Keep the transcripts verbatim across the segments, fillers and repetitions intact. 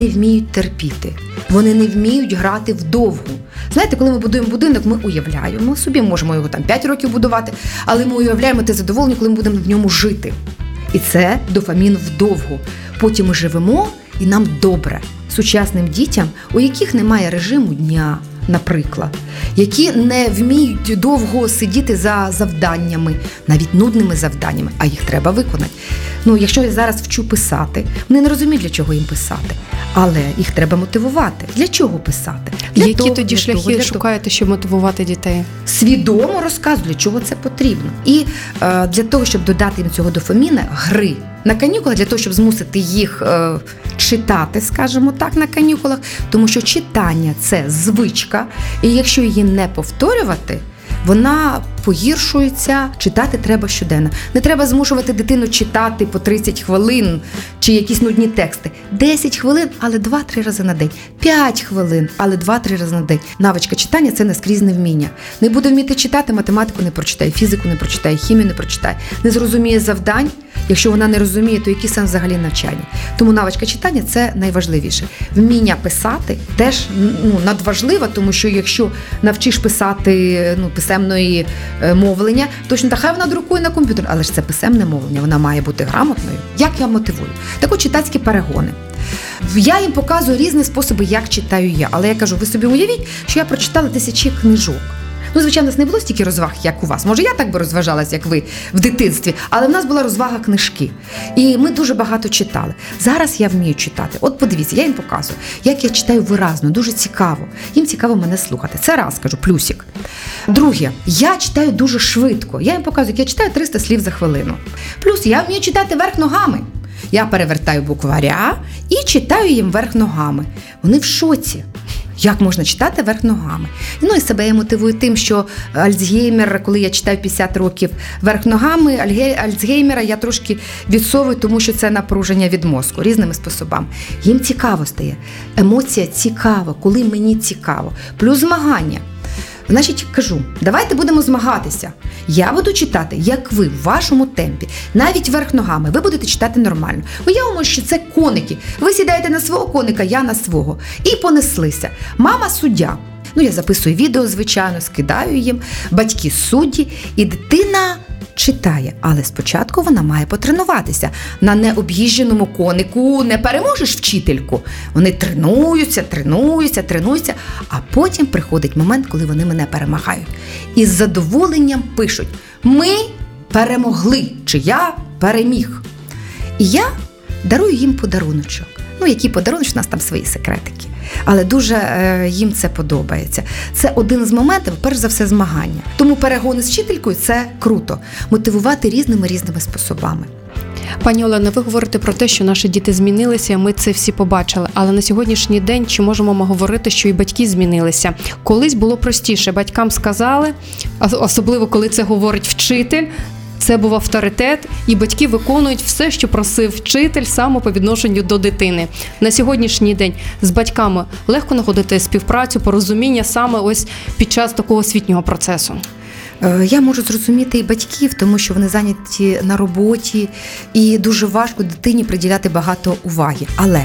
не вміють терпіти, вони не вміють грати вдовгу. Знаєте, коли ми будуємо будинок, ми уявляємо собі, можемо його там п'ять років будувати, але ми уявляємо те задоволення, коли ми будемо в ньому жити. І це дофамін вдовгу. Потім ми живемо, і нам добре. Сучасним дітям, у яких немає режиму дня, наприклад, які не вміють довго сидіти за завданнями, навіть нудними завданнями, а їх треба виконати. Ну, якщо я зараз вчу писати, вони не розуміють, для чого їм писати, але їх треба мотивувати. Для чого писати? Для Які того, тоді для шляхи того, для шукаєте, щоб мотивувати дітей? Свідомо розказую, для чого це потрібно. І е, для того, щоб додати їм цього дофаміна, гри на канікулах, для того, щоб змусити їх е, читати, скажімо так, на канікулах, тому що читання – це звичка, і якщо її не повторювати, вона погіршується, читати треба щоденно. Не треба змушувати дитину читати по тридцять хвилин чи якісь нудні тексти. десять хвилин, але два-три рази на день. п'ять хвилин, але два-три рази на день. Навичка читання – це наскрізне вміння. Не буде вміти читати, математику не прочитає, фізику не прочитає, хімію не прочитає. Не зрозуміє завдань. Якщо вона не розуміє, то який сенс взагалі навчання? Тому навичка читання – це найважливіше. Вміння писати теж ну, надважливо, тому що якщо навчиш писати ну, писемної мовлення, точно так, хай вона друкує на комп'ютер, але ж це писемне мовлення, вона має бути грамотною. Як я мотивую? Так от читацькі перегони. Я їм показую різні способи, як читаю я, але я кажу, ви собі уявіть, що я прочитала тисячі книжок. Ну, звичайно, у нас не було стільки розваг, як у вас. Може, я так би розважалась, як ви в дитинстві, але в нас була розвага книжки. І ми дуже багато читали. Зараз я вмію читати. От подивіться, я їм показую, як я читаю виразно, дуже цікаво. Їм цікаво мене слухати. Це раз, кажу, плюсик. Друге, я читаю дуже швидко. Я їм показую, як я читаю триста слів за хвилину. Плюс я вмію читати верх ногами. Я перевертаю букваря і читаю їм верх ногами. Вони в шоці. Як можна читати верх ногами? Ну і себе я мотивую тим, що Альцгеймер, коли я читаю п'ятдесят років верх ногами, Альцгеймера я трошки відсовую, тому що це напруження від мозку різними способами. Їм цікаво стає. Емоція цікава, коли мені цікаво. Плюс змагання. Значить, кажу, давайте будемо змагатися. Я буду читати, як ви, в вашому темпі. Навіть верх ногами. Ви будете читати нормально. Уявимо, що це коники. Ви сідаєте на свого коника, я на свого. І понеслися. Мама суддя. Ну, я записую відео, звичайно, скидаю їм. Батьки судді. І дитина читає. Але спочатку вона має потренуватися. На необ'їждженому конику не переможеш вчительку. Вони тренуються, тренуються, тренуються. А потім приходить момент, коли вони мене перемагають. І з задоволенням пишуть: ми перемогли, чи я переміг. І я дарую їм подаруночок. Ну, які подаруночки, у нас там свої секретики. Але дуже е, їм це подобається. Це один з моментів, перш за все, змагання. Тому перегони з вчителькою – це круто. Мотивувати різними-різними способами. Пані Олено, ви говорите про те, що наші діти змінилися, ми це всі побачили. Але на сьогоднішній день чи можемо ми говорити, що і батьки змінилися? Колись було простіше. Батькам сказали, особливо коли це говорить вчитель, це був авторитет, і батьки виконують все, що просив вчитель саме по відношенню до дитини. На сьогоднішній день з батьками легко знаходити співпрацю, порозуміння саме ось під час такого освітнього процесу? Я можу зрозуміти і батьків, тому що вони зайняті на роботі, і дуже важко дитині приділяти багато уваги. Але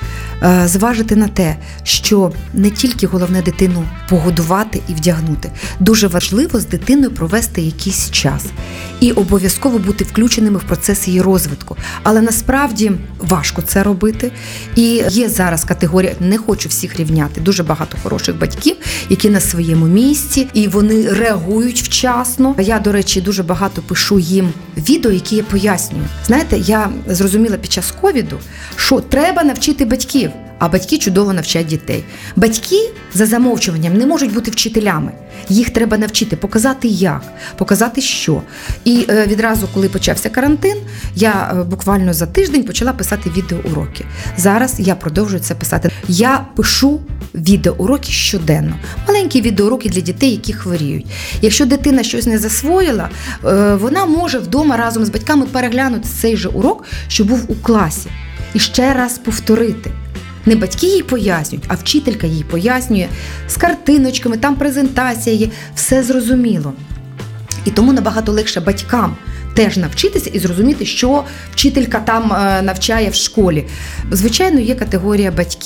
зважити на те, що не тільки головне дитину погодувати і вдягнути. Дуже важливо з дитиною провести якийсь час і обов'язково бути включеними в процес її розвитку. Але насправді важко це робити. І є зараз категорія, не хочу всіх рівняти, дуже багато хороших батьків, які на своєму місці, і вони реагують вчасно. Я, до речі, дуже багато пишу їм відео, які я пояснюю. Знаєте, я зрозуміла під час ковіду, що треба навчити батьків, а батьки чудово навчають дітей. Батьки за замовчуванням не можуть бути вчителями. Їх треба навчити, показати як, показати що. І е, відразу, коли почався карантин, я е, буквально за тиждень почала писати відеоуроки. Зараз я продовжую це писати. Я пишу відеоуроки щоденно. Маленькі відеоуроки для дітей, які хворіють. Якщо дитина щось не засвоїла, е, вона може вдома разом з батьками переглянути цей же урок, що був у класі. І ще раз повторити. Не батьки їй пояснюють, а вчителька їй пояснює з картиночками, там презентація є, все зрозуміло. І тому набагато легше батькам теж навчитися і зрозуміти, що вчителька там навчає в школі. Звичайно, є категорія батьків,